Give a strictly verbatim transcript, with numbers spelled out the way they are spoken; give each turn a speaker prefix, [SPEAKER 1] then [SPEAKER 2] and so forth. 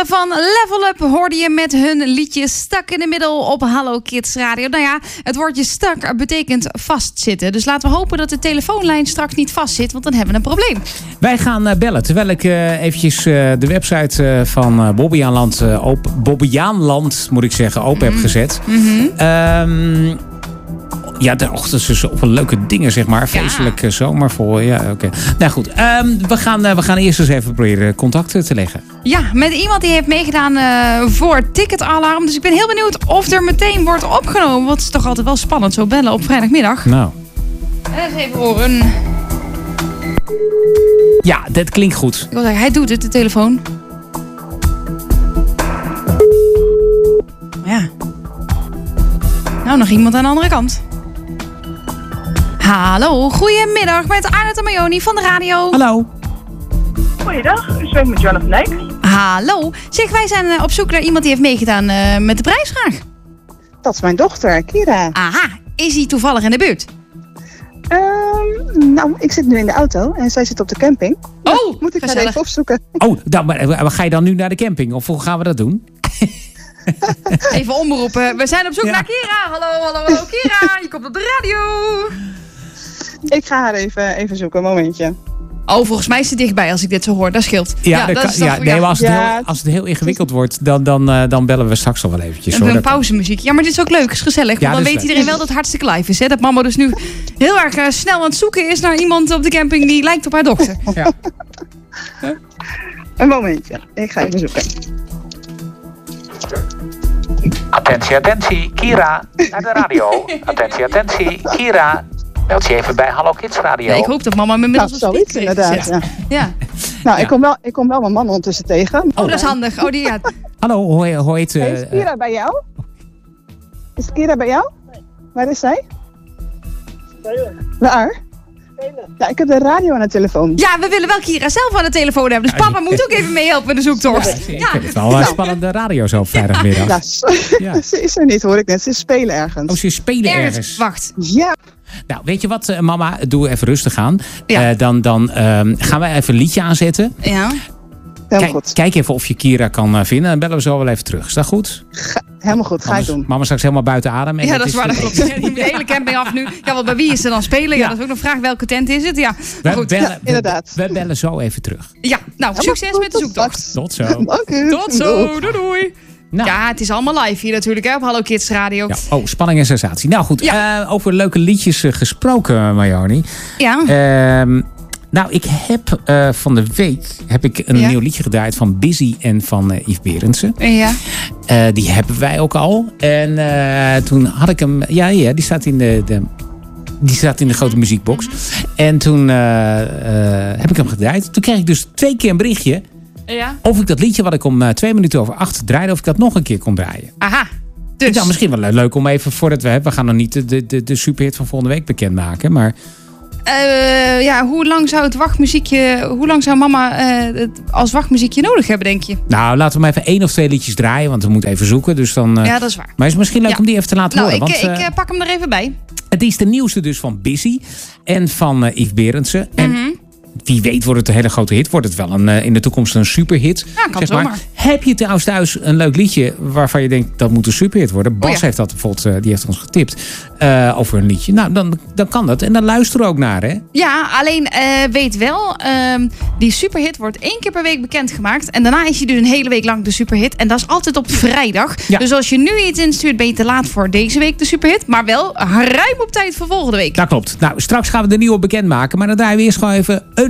[SPEAKER 1] kinderen van Level Up hoorde je met hun liedje Stuck in the Middle op Hallo Kids Radio. Nou ja, het woordje stuck betekent vastzitten. Dus laten we hopen dat de telefoonlijn straks niet vastzit, want dan hebben we een probleem.
[SPEAKER 2] Wij gaan uh, bellen, terwijl ik uh, eventjes uh, de website uh, van uh, Bobbejaanland, uh, op, Bobbejaanland moet ik zeggen, open mm. heb gezet.
[SPEAKER 1] Mm-hmm.
[SPEAKER 2] Um, Ja, de ochtend is op een leuke dingen, zeg maar. Feestelijk ja. zomer voor. Ja, oké. Okay. Nou goed, um, we, gaan, uh, we gaan eerst eens even proberen contact te leggen.
[SPEAKER 1] Ja, met iemand die heeft meegedaan uh, voor Ticketalarm. Dus ik ben heel benieuwd of er meteen wordt opgenomen. Want het is toch altijd wel spannend, zo bellen op vrijdagmiddag.
[SPEAKER 2] Nou.
[SPEAKER 1] Eens even horen.
[SPEAKER 2] Ja, dat klinkt goed.
[SPEAKER 1] Ik wil zeggen, hij doet het, de telefoon. Ja. Nou, nog iemand aan de andere kant. Hallo, goedemiddag met Arnold en Mayoni van de radio.
[SPEAKER 2] Hallo.
[SPEAKER 3] Goeiedag, u spreekt met Joanne van Dijk.
[SPEAKER 1] Hallo. Zeg, wij zijn op zoek naar iemand die heeft meegedaan uh, met de prijsvraag.
[SPEAKER 3] Dat is mijn dochter, Kira.
[SPEAKER 1] Aha, is hij toevallig in de buurt?
[SPEAKER 3] Um, nou, ik zit nu in de auto en zij zit op de camping.
[SPEAKER 1] Oh,
[SPEAKER 3] nou, moet ik haar even opzoeken.
[SPEAKER 2] Oh, dan, maar ga je dan nu naar de camping? Of hoe gaan we dat doen?
[SPEAKER 1] Even omroepen. We zijn op zoek ja. naar Kira. Hallo, hallo, hallo Kira. Je komt op de radio.
[SPEAKER 3] Ik ga haar even, even zoeken, een momentje.
[SPEAKER 1] Oh, volgens mij is ze dichtbij als ik dit zo hoor. Dat scheelt.
[SPEAKER 2] Ja,
[SPEAKER 1] ja,
[SPEAKER 2] dat
[SPEAKER 1] dat
[SPEAKER 2] kan,
[SPEAKER 1] is toch,
[SPEAKER 2] ja, nee, maar als het,
[SPEAKER 3] ja,
[SPEAKER 2] heel, als het heel ingewikkeld wordt, dan, dan, uh, dan bellen we straks al wel eventjes.
[SPEAKER 1] En een pauzemuziek. Ja, maar dit is ook leuk. Is gezellig.
[SPEAKER 2] Ja,
[SPEAKER 1] want dan weet
[SPEAKER 2] leuk.
[SPEAKER 1] iedereen wel dat het hartstikke live is. Hè? Dat mama dus nu heel erg uh, snel aan het zoeken is naar iemand op de camping die lijkt op haar dochter.
[SPEAKER 2] Ja.
[SPEAKER 3] Huh? Een momentje. Ik ga even zoeken.
[SPEAKER 4] Attentie, attentie, Kira, naar de radio. Attentie, attentie, Kira, meld je even bij Hallo Kids Radio.
[SPEAKER 1] Ja, ik hoop dat mama me inmiddels
[SPEAKER 3] nou,
[SPEAKER 1] op
[SPEAKER 3] zoiets
[SPEAKER 1] speaker
[SPEAKER 3] inderdaad, ja.
[SPEAKER 1] ja.
[SPEAKER 3] Nou,
[SPEAKER 2] ja.
[SPEAKER 3] ik, kom wel, ik kom wel mijn man ondertussen tegen.
[SPEAKER 1] Oh, dat is handig. Oh, die ja.
[SPEAKER 2] Hallo, hoe, hoe heet... Uh,
[SPEAKER 3] Is Kira bij jou? Is Kira bij jou? Waar is zij?
[SPEAKER 5] Spelen.
[SPEAKER 3] Waar?
[SPEAKER 5] Spelen.
[SPEAKER 3] Ja, ik heb de radio aan de telefoon.
[SPEAKER 1] Ja, we willen wel Kira zelf aan de telefoon hebben. Dus papa moet ook even meehelpen met de zoektocht.
[SPEAKER 2] Ja, ik vind het wel een spannende radio zo op vrijdagmiddag.
[SPEAKER 3] Ja, ja. Ze is er niet, hoor ik net. Ze spelen ergens.
[SPEAKER 2] Oh, ze spelen ergens.
[SPEAKER 1] ergens. Wacht.
[SPEAKER 3] Ja.
[SPEAKER 2] Nou, weet je wat, uh, mama? Doe even rustig aan.
[SPEAKER 1] Ja.
[SPEAKER 2] Uh, dan dan um, gaan wij even een liedje aanzetten.
[SPEAKER 1] Ja.
[SPEAKER 3] Helemaal
[SPEAKER 2] Kijk,
[SPEAKER 3] goed.
[SPEAKER 2] kijk even of je Kira kan uh, vinden. Dan bellen we zo wel even terug. Is dat goed?
[SPEAKER 3] Ga, helemaal goed, ga
[SPEAKER 2] Anders,
[SPEAKER 3] ik doen.
[SPEAKER 2] Mama straks helemaal buiten adem. En
[SPEAKER 1] Ja, dat is waar. Dat
[SPEAKER 2] te-
[SPEAKER 1] klopt. Ja, die moet de hele camping af nu. Ja, want bij wie is er dan spelen? Ja,
[SPEAKER 2] Ja.
[SPEAKER 1] dat is ook nog een vraag. Welke tent is het? Ja,
[SPEAKER 2] We
[SPEAKER 1] maar goed.
[SPEAKER 2] bellen,
[SPEAKER 3] Ja, inderdaad.
[SPEAKER 2] We, we bellen zo even terug.
[SPEAKER 1] Ja, nou, succes met de zoektocht.
[SPEAKER 2] Tot zo.
[SPEAKER 3] Dank u.
[SPEAKER 1] Tot zo. Doei, doei.
[SPEAKER 2] Nou.
[SPEAKER 1] Ja, het is allemaal live hier natuurlijk, hè, op Hallo Kids Radio.
[SPEAKER 2] Ja. Oh, spanning en sensatie. Nou goed,
[SPEAKER 1] Ja.
[SPEAKER 2] uh, over leuke liedjes uh, gesproken, Mayoni.
[SPEAKER 1] Ja.
[SPEAKER 2] Uh, nou, ik heb uh, van de week heb ik een
[SPEAKER 1] Ja.
[SPEAKER 2] nieuw liedje gedraaid van Busy en van uh, Yves Berendsen.
[SPEAKER 1] Ja.
[SPEAKER 2] Uh, die hebben wij ook al. En uh, toen had ik hem... Ja, ja die staat in de... de die staat in de grote muziekbox. En toen uh, uh, heb ik hem gedraaid. Toen kreeg ik dus twee keer een berichtje.
[SPEAKER 1] Ja.
[SPEAKER 2] Of ik dat liedje wat ik om uh, twee minuten over acht draaide, of ik dat nog een keer kon draaien.
[SPEAKER 1] Aha. Dus.
[SPEAKER 2] Dus. Nou, misschien wel leuk om even voordat we hebben. We gaan nog niet de, de, de, de superhit van volgende week bekendmaken. Maar
[SPEAKER 1] Uh, ja, hoe lang zou het wachtmuziekje... Hoe lang zou mama uh, het als wachtmuziekje nodig hebben, denk je?
[SPEAKER 2] nou, laten we maar even één of twee liedjes draaien. Want we moeten even zoeken. Dus dan, uh,
[SPEAKER 1] Ja, dat is waar.
[SPEAKER 2] maar het is misschien leuk
[SPEAKER 1] Ja.
[SPEAKER 2] om die even te laten
[SPEAKER 1] Nou,
[SPEAKER 2] horen.
[SPEAKER 1] ik,
[SPEAKER 2] Want,
[SPEAKER 1] ik
[SPEAKER 2] uh,
[SPEAKER 1] uh, pak hem er even bij.
[SPEAKER 2] het is de nieuwste dus van Busy. En van uh, Yves Berendsen. En
[SPEAKER 1] Mhm.
[SPEAKER 2] wie weet wordt het een hele grote hit. Wordt het wel een, uh, in de toekomst een superhit.
[SPEAKER 1] Ja, kan
[SPEAKER 2] zeg maar.
[SPEAKER 1] zomaar.
[SPEAKER 2] Heb je trouwens thuis een leuk liedje waarvan je denkt dat moet een superhit worden? Bas
[SPEAKER 1] Oh ja.
[SPEAKER 2] heeft dat bijvoorbeeld, uh, die heeft ons getipt uh, over een liedje. Nou, dan, dan kan dat. En dan luisteren we ook naar, hè?
[SPEAKER 1] Ja, alleen uh, weet wel, um, die superhit wordt één keer per week bekendgemaakt. En daarna is hij dus een hele week lang de superhit. En dat is altijd op vrijdag.
[SPEAKER 2] Ja.
[SPEAKER 1] Dus als je nu iets instuurt, ben je te laat voor deze week de superhit. Maar wel ruim op tijd voor volgende week.
[SPEAKER 2] Dat klopt. Nou, straks gaan we de nieuwe bekendmaken. Maar dan draaien we eerst gewoon even een